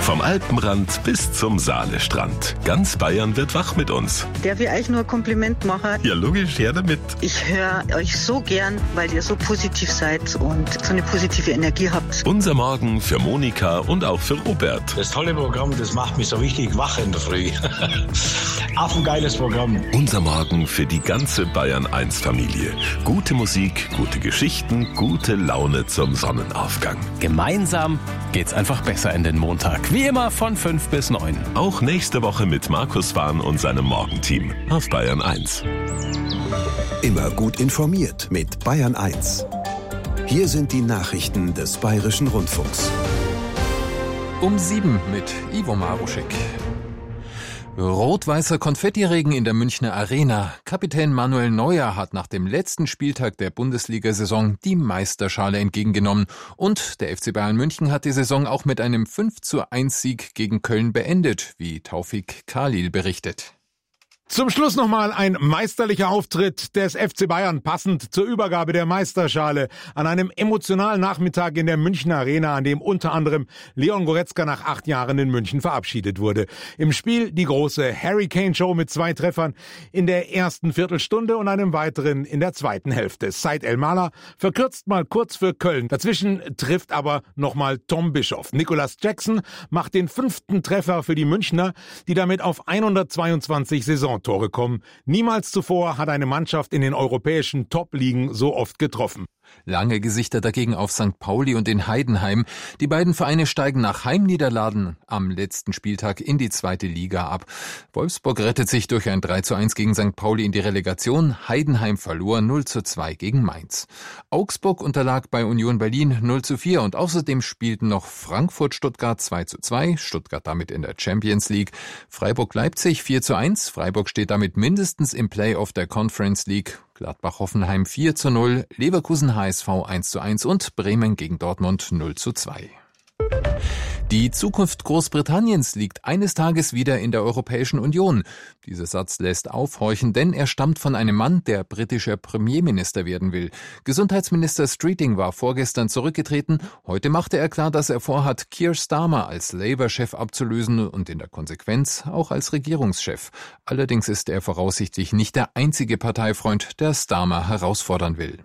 Vom Alpenrand bis zum Saalestrand. Ganz Bayern wird wach mit uns. Darf ich euch nur ein Kompliment machen? Ja, logisch, her damit. Ich höre euch so gern, weil ihr so positiv seid und so eine positive Energie habt. Unser Morgen für Monika und auch für Robert. Das tolle Programm, das macht mich so richtig wach in der Früh. Affengeiles Programm. Unser Morgen für die ganze Bayern-1-Familie. Gute Musik, gute Geschichten, gute Laune zum Sonnenaufgang. Gemeinsam geht's einfach besser in den Montag. Wie immer von 5 bis 9. Auch nächste Woche mit Markus Wahn und seinem Morgenteam auf Bayern 1. Immer gut informiert mit Bayern 1. Hier sind die Nachrichten des Bayerischen Rundfunks. Um 7 mit Ivo Maruschek. Rot-weißer Konfettiregen in der Münchner Arena. Kapitän Manuel Neuer hat nach dem letzten Spieltag der Bundesliga-Saison die Meisterschale entgegengenommen. Und der FC Bayern München hat die Saison auch mit einem 5:1-Sieg gegen Köln beendet, wie Taufik Khalil berichtet. Zum Schluss nochmal ein meisterlicher Auftritt des FC Bayern, passend zur Übergabe der Meisterschale an einem emotionalen Nachmittag in der Münchner Arena, an dem unter anderem Leon Goretzka nach 8 Jahren in München verabschiedet wurde. Im Spiel die große Harry Kane Show mit 2 Treffern in der ersten Viertelstunde und einem weiteren in der zweiten Hälfte. Said El-Mala verkürzt mal kurz für Köln. Dazwischen trifft aber nochmal Tom Bischoff. Nicolas Jackson macht den 5. Treffer für die Münchner, die damit auf 122 Saisontore kommen. Niemals zuvor hat eine Mannschaft in den europäischen Top-Ligen so oft getroffen. Lange Gesichter dagegen auf St. Pauli und in Heidenheim. Die beiden Vereine steigen nach Heimniederlagen am letzten Spieltag in die 2. Liga ab. Wolfsburg rettet sich durch ein 3:1 gegen St. Pauli in die Relegation. Heidenheim verlor 0:2 gegen Mainz. Augsburg unterlag bei Union Berlin 0:4 und außerdem spielten noch Frankfurt-Stuttgart 2:2, Stuttgart damit in der Champions League. Freiburg-Leipzig 4:1, Freiburg steht damit mindestens im Playoff der Conference League. Gladbach-Hoffenheim 4:0, Leverkusen-HSV 1:1 und Bremen gegen Dortmund 0:2. Die Zukunft Großbritanniens liegt eines Tages wieder in der Europäischen Union. Dieser Satz lässt aufhorchen, denn er stammt von einem Mann, der britischer Premierminister werden will. Gesundheitsminister Streeting war vorgestern zurückgetreten. Heute machte er klar, dass er vorhat, Keir Starmer als Labour-Chef abzulösen und in der Konsequenz auch als Regierungschef. Allerdings ist er voraussichtlich nicht der einzige Parteifreund, der Starmer herausfordern will.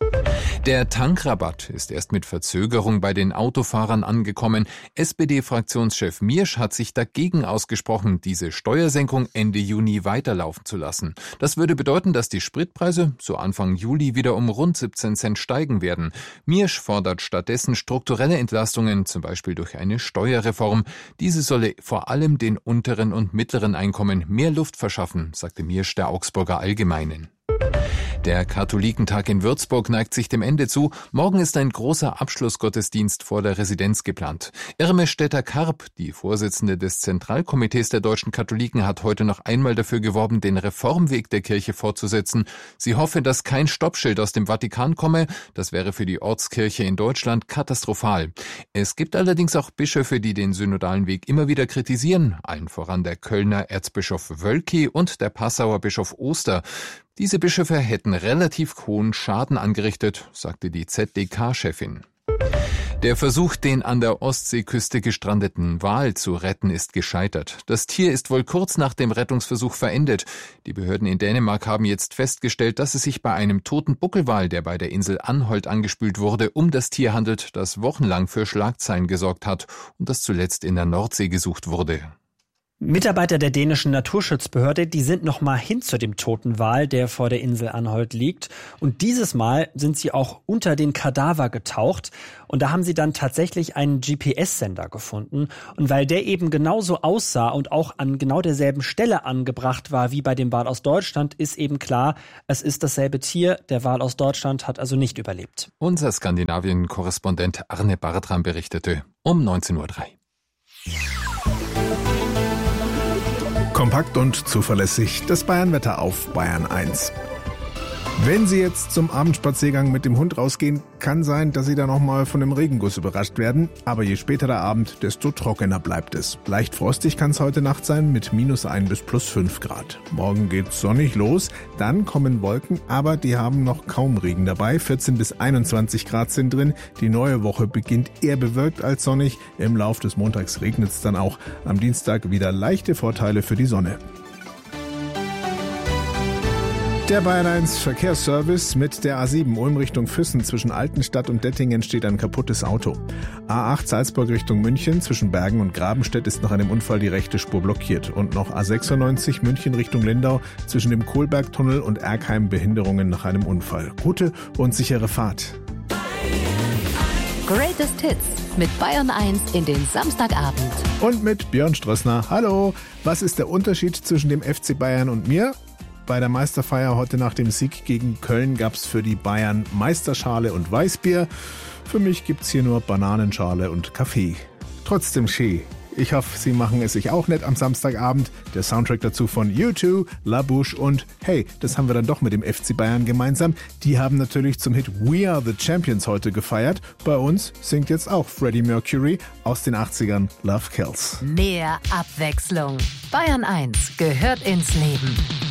Der Tankrabatt ist erst mit Verzögerung bei den Autofahrern angekommen. SPD-Fraktionschef Miersch hat sich dagegen ausgesprochen, diese Steuersenkung Ende Juni weiterlaufen zu lassen. Das würde bedeuten, dass die Spritpreise so Anfang Juli wieder um rund 17 Cent steigen werden. Miersch fordert stattdessen strukturelle Entlastungen, zum Beispiel durch eine Steuerreform. Diese solle vor allem den unteren und mittleren Einkommen mehr Luft verschaffen, sagte Miersch der Augsburger Allgemeinen. Der Katholikentag in Würzburg neigt sich dem Ende zu. Morgen ist ein großer Abschlussgottesdienst vor der Residenz geplant. Irme Stetter-Karp, die Vorsitzende des Zentralkomitees der deutschen Katholiken, hat heute noch einmal dafür geworben, den Reformweg der Kirche fortzusetzen. Sie hoffe, dass kein Stoppschild aus dem Vatikan komme. Das wäre für die Ortskirche in Deutschland katastrophal. Es gibt allerdings auch Bischöfe, die den synodalen Weg immer wieder kritisieren. Allen voran der Kölner Erzbischof Wölki und der Passauer Bischof Oster. Diese Bischöfe hätten relativ hohen Schaden angerichtet, sagte die ZDK-Chefin. Der Versuch, den an der Ostseeküste gestrandeten Wal zu retten, ist gescheitert. Das Tier ist wohl kurz nach dem Rettungsversuch verendet. Die Behörden in Dänemark haben jetzt festgestellt, dass es sich bei einem toten Buckelwal, der bei der Insel Anholt angespült wurde, um das Tier handelt, das wochenlang für Schlagzeilen gesorgt hat und das zuletzt in der Nordsee gesucht wurde. Mitarbeiter der dänischen Naturschutzbehörde, die sind noch mal hin zu dem toten Wal, der vor der Insel Anholt liegt. Und dieses Mal sind sie auch unter den Kadaver getaucht. Und da haben sie dann tatsächlich einen GPS-Sender gefunden. Und weil der eben genauso aussah und auch an genau derselben Stelle angebracht war wie bei dem Wal aus Deutschland, ist eben klar, es ist dasselbe Tier. Der Wal aus Deutschland hat also nicht überlebt. Unser Skandinavien-Korrespondent Arne Bartram berichtete um 19:03 Uhr. Kompakt und zuverlässig das Bayernwetter auf Bayern 1. Wenn Sie jetzt zum Abendspaziergang mit dem Hund rausgehen, kann sein, dass Sie da nochmal von einem Regenguss überrascht werden. Aber je später der Abend, desto trockener bleibt es. Leicht frostig kann es heute Nacht sein mit -1 bis +5 Grad. Morgen geht's sonnig los, dann kommen Wolken, aber die haben noch kaum Regen dabei. 14 bis 21 Grad sind drin. Die neue Woche beginnt eher bewölkt als sonnig. Im Lauf des Montags regnet es dann auch. Am Dienstag wieder leichte Vorteile für die Sonne. Der Bayern 1 Verkehrsservice mit der A7 Ulm Richtung Füssen zwischen Altenstadt und Dettingen steht ein kaputtes Auto. A8 Salzburg Richtung München zwischen Bergen und Grabenstedt ist nach einem Unfall die rechte Spur blockiert. Und noch A96 München Richtung Lindau zwischen dem Kohlbergtunnel und Erkheim Behinderungen nach einem Unfall. Gute und sichere Fahrt. Greatest Hits mit Bayern 1 in den Samstagabend. Und mit Björn Strössner. Hallo, was ist der Unterschied zwischen dem FC Bayern und mir? Bei der Meisterfeier heute nach dem Sieg gegen Köln gab's für die Bayern Meisterschale und Weißbier. Für mich gibt's hier nur Bananenschale und Kaffee. Trotzdem schön. Ich hoffe, Sie machen es sich auch nett am Samstagabend. Der Soundtrack dazu von U2, La Bouche und hey, das haben wir dann doch mit dem FC Bayern gemeinsam. Die haben natürlich zum Hit We Are the Champions heute gefeiert. Bei uns singt jetzt auch Freddie Mercury aus den 80ern Love Kills. Mehr Abwechslung. Bayern 1 gehört ins Leben.